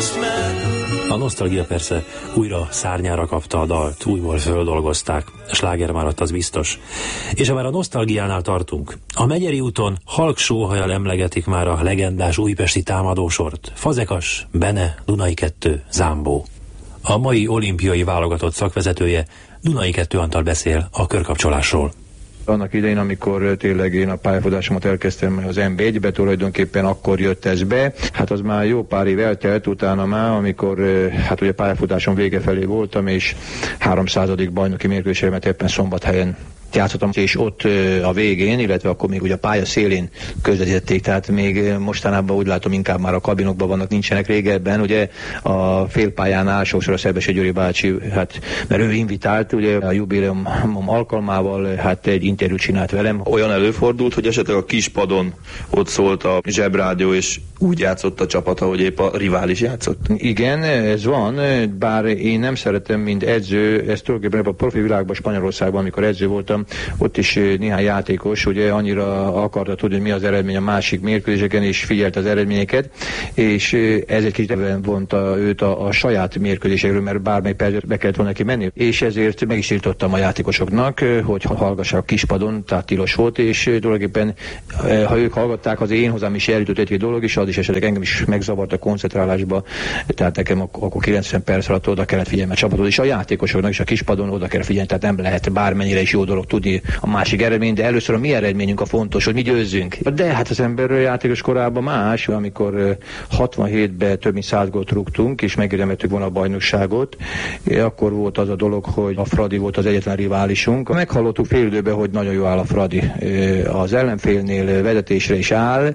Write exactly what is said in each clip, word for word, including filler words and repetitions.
A nosztalgia persze újra szárnyára kapta a dalt, újból földolgozták, sláger maradt, az biztos. És ha már a nosztalgiánál tartunk, a Megyeri úton halk sóhajjal emlegetik már a legendás újpesti támadósort. Fazekas, Bene, Dunai kettő, Zámbó. A mai olimpiai válogatott szakvezetője, Dunai kettő Antal beszél a körkapcsolásról. Annak idején, amikor tényleg én a pályafutásomat elkezdtem az em bé egybe, tulajdonképpen akkor jött ez be. Hát az már jó pár év eltelt utána már, amikor hát ugye pályafutásom vége felé voltam, és háromszázadik bajnoki mérkőzésemet éppen Szombathelyen játszottam, és ott a végén, illetve akkor még ugye a pálya szélén közvetítették, tehát még mostanában úgy látom inkább már a kabinokban vannak, nincsenek régebben, ugye a félpályánál sokszor a Szebesi Gyuri bácsi, hát mert ő invitált, ugye a jubileumom alkalmával, hát egy interjút csinált velem. Olyan előfordult, hogy esetleg a kispadon ott szólt a Zsebrádió, és úgy játszott a csapat, ahogy épp a rivális játszott? Igen, ez van, bár én nem szeretem, mint edző, ez tulajdonképpen a profi világban, Spanyolországban, amikor edző voltam, ott is néhány játékos ugye annyira akarta tudni, hogy mi az eredmény a másik mérkőzéseken, és figyelt az eredményeket, és ez egy kicsit vonta őt a, a saját mérkőzésekről, mert bármely percet be kellett volna neki menni, és ezért meg is tiltottam a játékosoknak, hogy hallgassák a kispadon, tehát tilos volt, és tulajdonképpen ha ők hallgatták, az én hozzám is eljutott egy dolog, és az is esetleg engem is megzavart a koncentrálásba, tehát nekem akkor kilencven perc alatt oda kellett figyelni a csapatod, és a játékosoknak is a kispadon oda kell figyelni, tehát nem lehet bármennyire is jó dolog tudni a másik eredmény, de először a mi eredményünk a fontos, hogy mi győzzünk. De hát az ember játékos korában más, amikor hatvanhétben több mint száz gólt rúgtunk, és megérdemeltük volna a bajnokságot, akkor volt az a dolog, hogy a Fradi volt az egyetlen riválisunk. Meghallottuk fél időben, hogy nagyon jó áll a Fradi. Az ellenfélnél vezetésre is áll,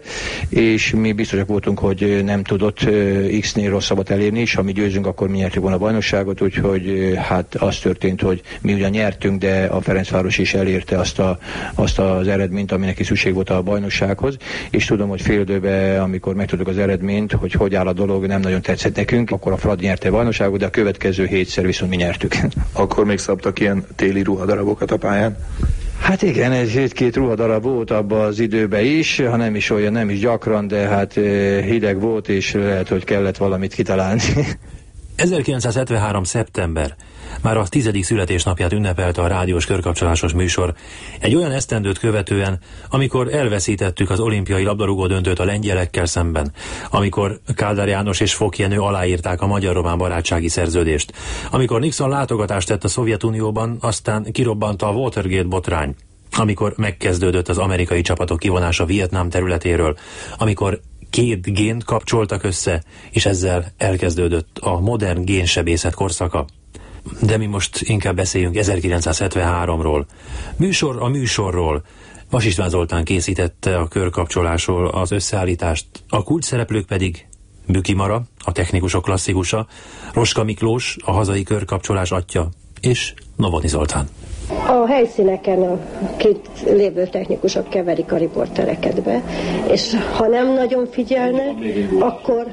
és mi biztosak voltunk, hogy nem tudott X-nél rosszabbat elérni, és ha mi győzünk, akkor mi nyertük volna a bajnokságot, úgyhogy hát az történt, hogy mi ugyan nyertünk, de a Ferencváros is elérte azt, a, azt az eredményt, aminek is szükség volt a bajnoksághoz, és tudom, hogy fél időben, amikor megtudtuk az eredményt, hogy hogy áll a dolog, nem nagyon tetszett nekünk, akkor a Fradi nyerte a bajnokságot, de a következő hétszer viszont mi nyertük. Akkor még szabtak ilyen téli ruhadarabokat a pályán? Hát igen, ez egy-két ruhadarab volt abban az időben is, ha nem is olyan, nem is gyakran, de hát hideg volt, és lehet, hogy kellett valamit kitalálni. ezerkilencszázhetvenhárom. szeptember. Már a tizedik születésnapját ünnepelte a rádiós körkapcsolásos műsor, egy olyan esztendőt követően, amikor elveszítettük az olimpiai labdarúgó döntőt a lengyelekkel szemben, amikor Kádár János és Fok Jenő aláírták a magyar-román barátsági szerződést, amikor Nixon látogatást tett a Szovjetunióban, aztán kirobbant a Watergate botrány, amikor megkezdődött az amerikai csapatok kivonása Vietnám területéről, amikor két gént kapcsoltak össze, és ezzel elkezdődött a modern génsebészet korszaka. De mi most inkább beszéljünk ezerkilencszázhetvenháromról. Műsor a műsorról. Vas István Zoltán készítette a körkapcsolásról az összeállítást, a kulcsszereplők pedig Büki Mara, a technikusok klasszikusa, Roska Miklós, a hazai körkapcsolás atya, és Novotny Zoltán. A helyszíneken a két lévő technikusok keverik a riportereket be, és ha nem nagyon figyelnek, akkor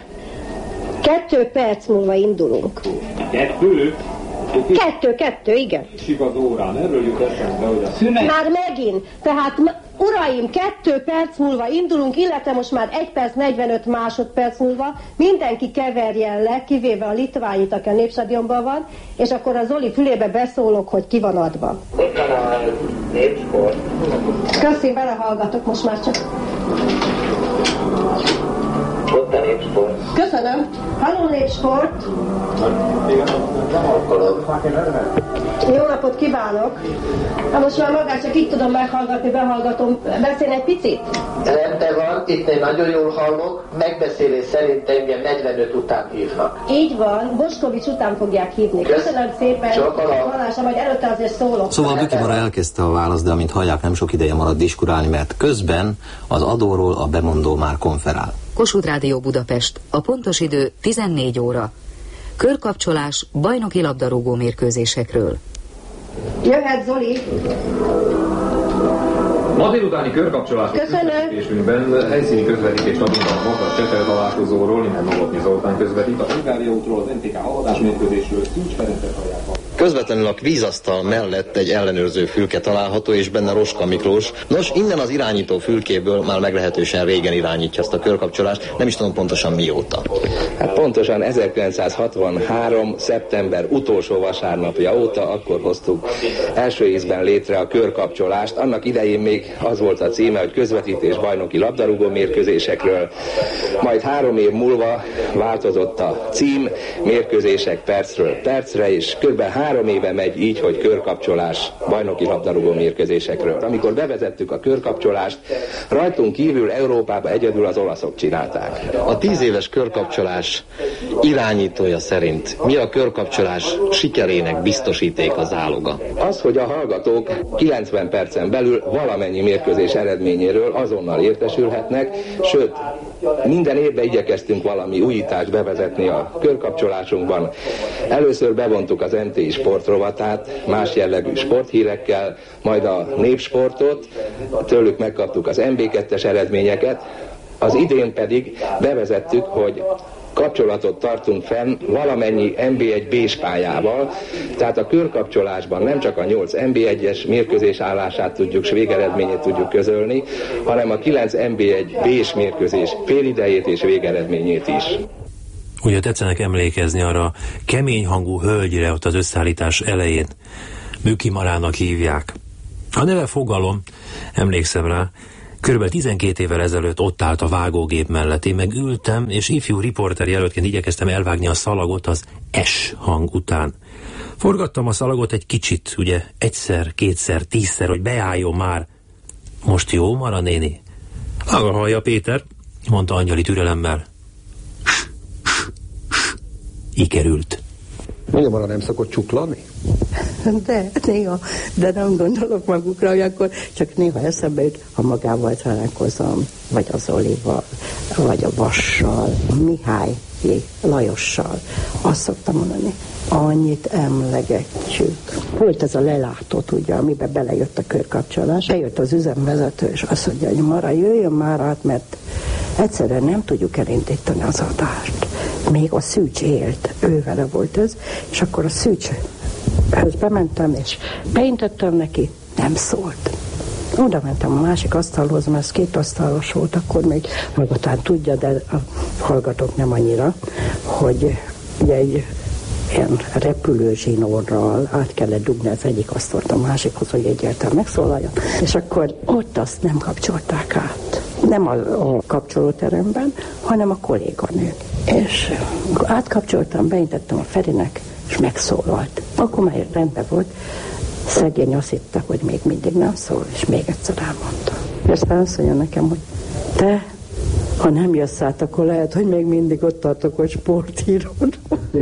kettő perc múlva indulunk. Kettő? Kettő, kettő, igen. Sik az órán, erről jut eszembe, hogy a szünet... Már megint, tehát uraim, kettő perc múlva indulunk, illetve most már egy perc, negyvenöt másodperc múlva mindenki keverjen le, kivéve a litványit, aki a Népstadionban van, és akkor a Zoli fülébe beszólok, hogy ki van adva. Ott van a Népsport. Köszi, belehallgatok most már csak. Ott a Népsport. Köszönöm. Halló, Népsport. Jó napot kívánok. Na most már magát csak így tudom meghallgatni, behallgatom. Beszélj egy picit? Rendben van, itt én nagyon jól hallok. Megbeszélés szerint engem negyvenöt után hívnak. Így van, Boskovics után fogják hívni. Köszönöm szépen. Hallásra, majd előtte azért szólok. Szóval Büki Mara elkezdte a választ, de amint hallják, nem sok ideje marad diskurálni, mert közben az adóról a bemondó már konferál. Kossuth Rádió Budapest. A pontos idő tizennégy óra. Körkapcsolás bajnoki labdarúgó mérkőzésekről. Jöhet Zoli. Ma délutáni körkapcsolás közvetítésünkben helyszíni közvetítést adunk a Magas Csepel találkozóról, innen Novotny Zoltán közvetít, a Bulgária útról, az en té ká havadás mérkőzésről, Szűcs Ferencet hallják. Közvetlenül a kvízasztal mellett egy ellenőrző fülke található, és benne Roska Miklós. Nos, innen az irányító fülkéből már meglehetősen régen irányítja azt a körkapcsolást, nem is tudom pontosan mióta. Hát pontosan ezerkilencszázhatvanhárom. szeptember utolsó vasárnapja óta, akkor hoztuk első ízben létre a körkapcsolást. Annak idején még az volt a címe, hogy közvetítés bajnoki labdarúgó mérkőzésekről. Majd három év múlva változott a cím, mérkőzések percről percre, és kb. három éve megy így, hogy körkapcsolás bajnoki labdarúgó mérkőzésekről. Amikor bevezettük a körkapcsolást, rajtunk kívül Európában egyedül az olaszok csinálták. A tíz éves körkapcsolás irányítója szerint mi a körkapcsolás sikerének biztosítéka, záloga? Az, hogy a hallgatók kilencven percen belül valamennyi mérkőzés eredményéről azonnal értesülhetnek, sőt, minden évben igyekeztünk valami újítást bevezetni a körkapcsolásunkban. Először bevontuk az em té i sportrovatát, más jellegű sporthírekkel, majd a népsportot, tőlük megkaptuk az em bé kettes eredményeket, az idén pedig bevezettük, hogy kapcsolatot tartunk fenn valamennyi em bé egy B-s pályával, tehát a körkapcsolásban nem csak a nyolc em bé egyes mérkőzés állását tudjuk, s végeredményét tudjuk közölni, hanem a kilenc em bé egy B-s mérkőzés félidejét és végeredményét is. Ugye tetszenek emlékezni arra kemény hangú hölgyre ott az összeállítás elején. Műki Marának hívják. A neve fogalom, emlékszem rá, körülbelül tizenkét évvel ezelőtt ott állt a vágógép mellett. Én meg ültem, és ifjú riporter jelöltként igyekeztem elvágni a szalagot az S hang után. Forgattam a szalagot egy kicsit, ugye, egyszer, kétszer, tízszer, hogy beálljon már. Most jó, Mara néni? Maga hallja, Péter, mondta angyali türelemmel. Így került. Mondja, Mara nem szokott csuklani? De, néha, de nem gondolok magukra, hogy akkor csak néha eszembe jut, ha magával találkozom, vagy az Olival, vagy a Vassal, Mihály Lajossal. Azt szoktam mondani, annyit emlegetjük. Volt ez a lelátott, ugye, amiben belejött a körkapcsolás. Bejött az üzemvezető, és azt mondja, hogy Mara, jöjjön már át, mert egyszerűen nem tudjuk elindítani az adást. Még a Szűcs élt, ő vele volt ez, és akkor a Szűcshöz bementem, és beintettem neki, nem szólt. Oda mentem a másik asztalhoz, mert ez két asztalos volt, akkor még hallgatán tudja, de a hallgatók nem annyira, hogy ugye egy ilyen repülőzsinórral át kellett dugni az egyik asztalt a másikhoz, hogy egyáltalán megszólaljon. És akkor ott azt nem kapcsolták át. Nem a, a kapcsolóteremben, hanem a kolléganők. És átkapcsoltam, beintettem a Ferinek, és megszólalt. Akkor már rendben volt. Szegény azt hitte, hogy még mindig nem szól, és még egyszer elmondta. És aztán azt mondja nekem, hogy te, ha nem jössz át, akkor lehet, hogy még mindig ott tartok, hogy sportírod.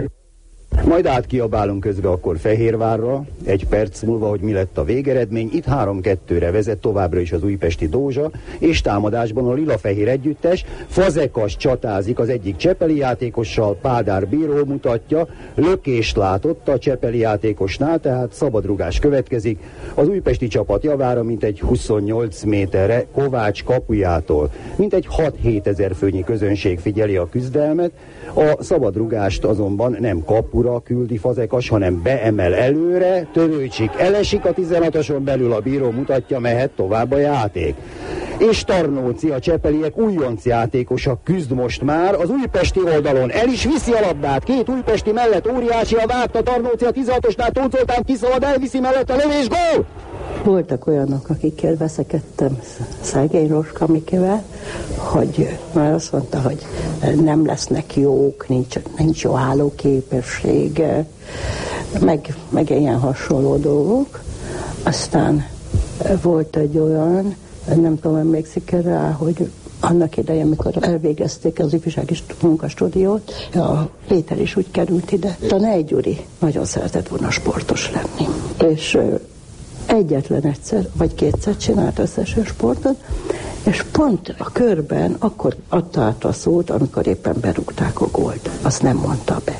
Majd átkiabálunk közben akkor Fehérvárra, egy perc múlva, hogy mi lett a végeredmény. Itt három kettőre vezet továbbra is az újpesti Dózsa, és támadásban a lila-fehér együttes. Fazekas csatázik az egyik csepeli játékossal, Pádár bíró mutatja, lökést látott a csepeli játékosnál, tehát szabadrugás következik. Az újpesti csapat javára mintegy huszonnyolc méterre Kovács kapujától. Mintegy hat-hét ezer főnyi közönség figyeli a küzdelmet, a szabadrugást azonban nem kapura küldi Fazekas, hanem beemel előre, Törőcsik elesik a tizenhatoson belül, a bíró mutatja, mehet tovább a játék. És Tarnóci, a csepeliek újonc játékosa küzd most már az újpesti oldalon. El is viszi a labdát, két újpesti mellett óriási a vágta, Tarnóci a tizenhatosnál, Tóth Zoltán kiszalad, elviszi mellett a lövés, gól! Voltak olyanok, akikkel veszekedtem, szegény Roska Mikivel, hogy már azt mondta, hogy nem lesznek jók, nincs, nincs jó állóképessége, meg, meg ilyen hasonló dolgok. Aztán volt egy olyan, nem tudom, emlékszik rá, hogy annak idején, amikor elvégezték az ifjúsági munkastúdiót, a Péter is úgy került ide. ANej Gyuri nagyon szeretett volna sportos lenni. És egyetlen egyszer, vagy kétszer csinált összesen sportot, és pont a körben akkor adta át a szót, amikor éppen berúgták a gólt. Azt nem mondta be.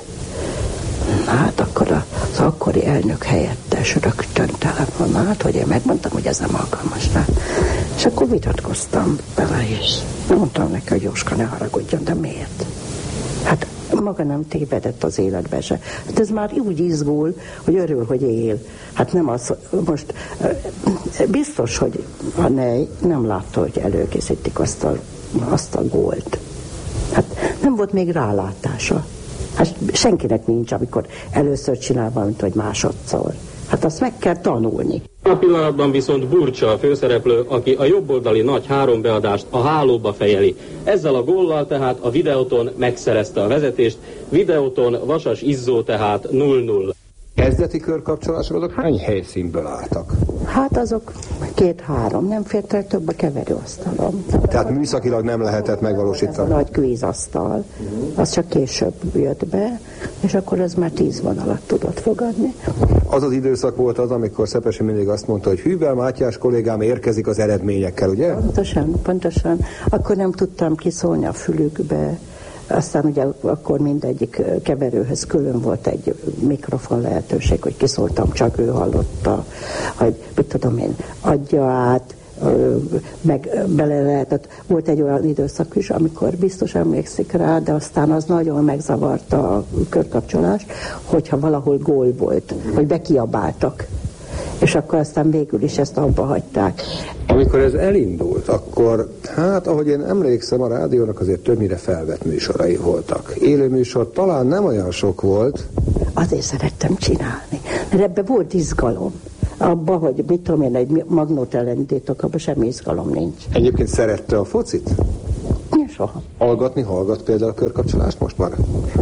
Hát akkor az akkori elnök helyettes rögtön telefonált, hogy én megmondtam, hogy ez nem alkalmas rá. És akkor vitatkoztam vele is. Mondtam neki, hogy Jóska, ne haragudjon, de miért? Hát maga nem tévedett az életbe se. Hát ez már úgy izgul, hogy örül, hogy él. Hát nem az, most biztos, hogy a nej nem látta, hogy előkészítik azt a, azt a gólt. Hát nem volt még rálátása. Hát senkinek nincs, amikor először csinál valamit, vagy másodszor. Hát azt meg kell tanulni. A pillanatban viszont Burcsa a főszereplő, aki a jobboldali nagy három beadást a hálóba fejeli. Ezzel a góllal tehát a Videoton megszerezte a vezetést, Videoton Vasas Izzó tehát nulla nulla. Kezdeti körkapcsolások azok hány helyszínből álltak? Hát azok két-három, nem fért el több a keverőasztalom. Tehát műszakilag nem lehetett megvalósítani? Ez a nagy kvízasztal, az csak később jött be, és akkor ez már tíz vonalat tudott fogadni. Az az időszak volt az, amikor Szepesi mindig azt mondta, hogy Hübel Mátyás kollégám érkezik az eredményekkel, ugye? Pontosan, pontosan. Akkor nem tudtam kiszólni a fülükbe. Aztán ugye akkor mindegyik keverőhöz külön volt egy mikrofon lehetőség, hogy kiszóltam, csak ő hallotta, hogy mit tudom én, adja át, meg bele lehetett. Volt egy olyan időszak is, amikor biztos emlékszik rá, de aztán az nagyon megzavarta a körkapcsolást, hogyha valahol gól volt, hogy bekiabáltak. És akkor aztán végül is ezt abba hagyták. Amikor ez elindult, akkor, hát ahogy én emlékszem, a rádiónak azért többnyire felvett műsorai voltak. Élőműsor talán nem olyan sok volt. Azért szerettem csinálni, mert ebben volt izgalom. Abba, hogy mit tudom én, egy magnót elindítok, abban semmi izgalom nincs. Egyébként szerette a focit? Ja, soha. Hallgatni, hallgat például a körkapcsolást most már?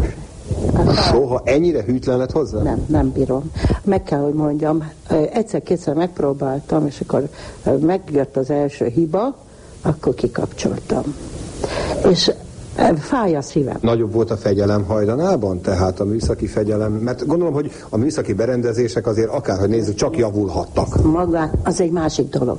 Soha ennyire hűtlen lett hozzá? Nem, nem bírom. Meg kell, hogy mondjam, egyszer-kétszer megpróbáltam, és akkor megjött az első hiba, akkor kikapcsoltam. És fáj a szívem. Nagyobb volt a fegyelem hajdanában, tehát a műszaki fegyelem, mert gondolom, hogy a műszaki berendezések azért akárhogy nézzük, csak javulhattak. Maga, az egy másik dolog.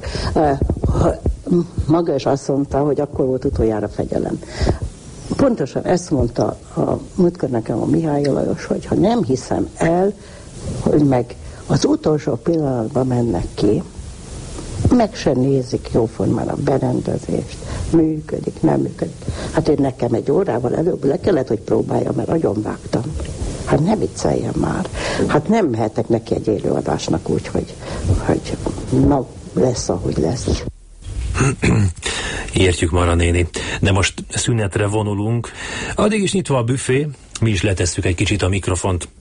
Maga is azt mondta, hogy akkor volt utoljára fegyelem. Pontosan ezt mondta a múltkor nekem a Mihály Lajos, hogy ha nem hiszem el, hogy meg az utolsó pillanatban mennek ki, meg se nézik jóformán a berendezést, működik, nem működik. Hát én nekem egy órával előbb le kellett, hogy próbáljam, mert agyon vágtam. Hát ne vicceljen már. Hát nem mehetek neki egy élőadásnak úgy, hogy, hogy na, lesz, ahogy lesz. Értjük, Mara néni. De most szünetre vonulunk. Addig is nyitva a büfé, mi is letesszük egy kicsit a mikrofont.